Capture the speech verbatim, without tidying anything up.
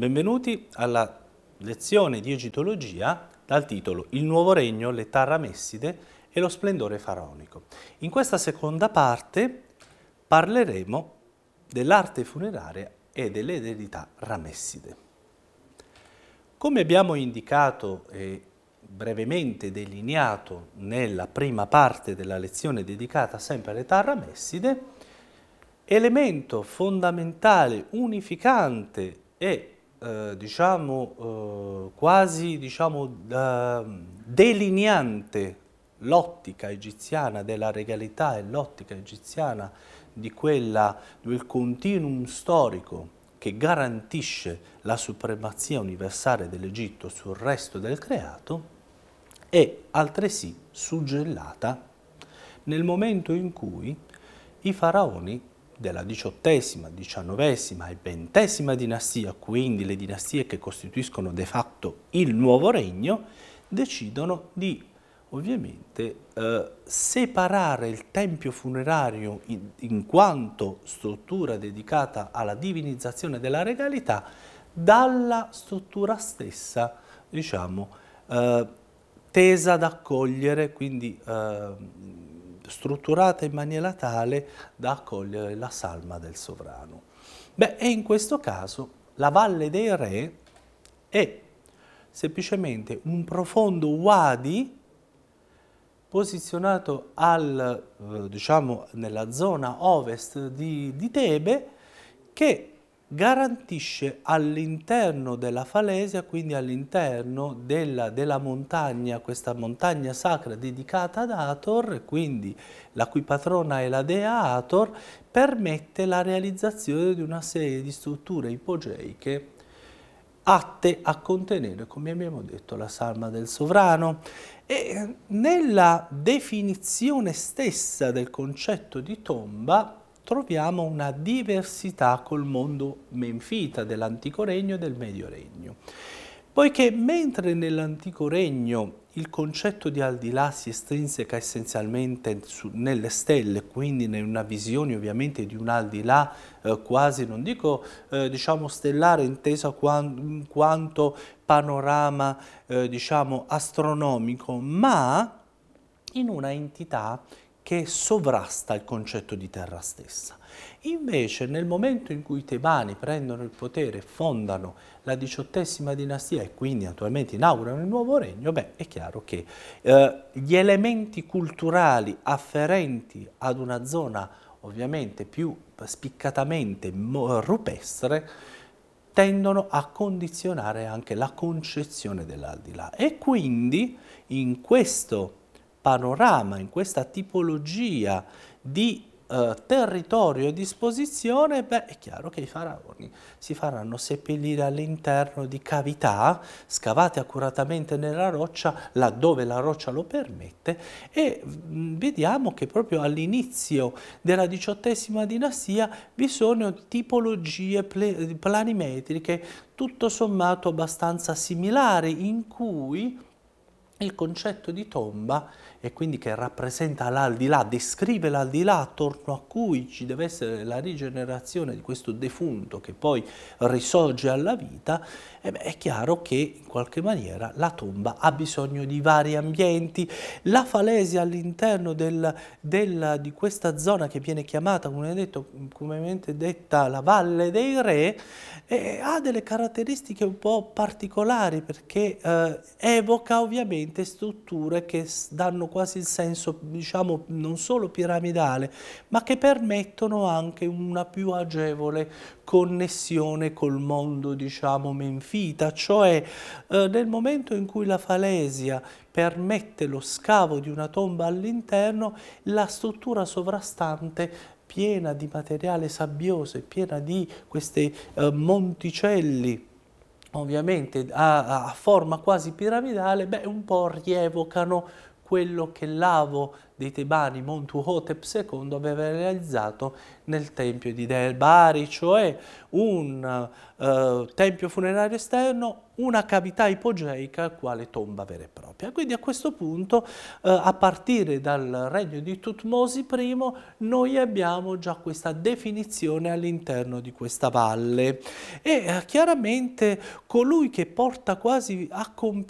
Benvenuti alla lezione di egittologia dal titolo Il nuovo regno, l'età ramesside e lo splendore faraonico. In questa seconda parte parleremo dell'arte funeraria e dell'eredità ramesside. Come abbiamo indicato e brevemente delineato nella prima parte della lezione dedicata sempre all'età ramesside, elemento fondamentale, unificante e eh, diciamo eh, quasi diciamo, eh, delineante l'ottica egiziana della regalità e l'ottica egiziana di quella del continuum storico che garantisce la supremazia universale dell'Egitto sul resto del creato, è altresì suggellata nel momento in cui i faraoni della diciottesima, diciannovesima e ventesima dinastia, quindi le dinastie che costituiscono de facto il nuovo regno, decidono di ovviamente eh, separare il tempio funerario in, in quanto struttura dedicata alla divinizzazione della regalità dalla struttura stessa, diciamo, eh, tesa ad accogliere, quindi eh, strutturata in maniera tale da accogliere la salma del sovrano. Beh, e in questo caso la Valle dei Re è semplicemente un profondo wadi posizionato al, eh, diciamo, nella zona ovest di, di Tebe, che garantisce all'interno della falesia, quindi all'interno della, della montagna, questa montagna sacra dedicata ad Hathor, quindi la cui patrona è la dea Hathor, permette la realizzazione di una serie di strutture ipogeiche atte a contenere, come abbiamo detto, la salma del sovrano. E nella definizione stessa del concetto di tomba troviamo una diversità col mondo menfita dell'antico regno e del medio regno. Poiché mentre nell'antico regno il concetto di aldilà si estrinseca essenzialmente su, nelle stelle, quindi in una visione ovviamente di un aldilà eh, quasi, non dico eh, diciamo stellare intesa in quanto panorama eh, diciamo astronomico, ma in una entità che sovrasta il concetto di terra stessa. Invece nel momento in cui i Tebani prendono il potere e fondano la diciottesima dinastia e quindi attualmente inaugurano il nuovo regno, beh, è chiaro che eh, gli elementi culturali afferenti ad una zona ovviamente più spiccatamente rupestre tendono a condizionare anche la concezione dell'aldilà. E quindi in questo panorama, in questa tipologia di eh, territorio a disposizione, beh, è chiaro che i faraoni si faranno seppellire all'interno di cavità scavate accuratamente nella roccia, laddove la roccia lo permette, e mh, vediamo che proprio all'inizio della diciottesima dinastia vi sono tipologie planimetriche tutto sommato abbastanza similari, in cui il concetto di tomba, e quindi che rappresenta l'aldilà, descrive l'aldilà attorno a cui ci deve essere la rigenerazione di questo defunto che poi risorge alla vita, e beh, è chiaro che in qualche maniera la tomba ha bisogno di vari ambienti. La falesia all'interno del, del, di questa zona che viene chiamata, come detto, comunemente detta la Valle dei Re, eh, ha delle caratteristiche un po' particolari perché eh, evoca ovviamente strutture che danno quasi il senso, diciamo, non solo piramidale, ma che permettono anche una più agevole connessione col mondo, diciamo, menfita, cioè eh, nel momento in cui la falesia permette lo scavo di una tomba all'interno, la struttura sovrastante piena di materiale sabbioso e piena di questi eh, monticelli ovviamente a, a forma quasi piramidale, beh, un po' rievocano quello che Lavo dei Tebani, Montuhotep secondo, aveva realizzato nel tempio di Deir Bari, cioè un uh, tempio funerario esterno, una cavità ipogeica quale tomba vera e propria. Quindi a questo punto, uh, a partire dal regno di Tutmosi I, noi abbiamo già questa definizione all'interno di questa valle e uh, chiaramente colui che porta quasi a compiere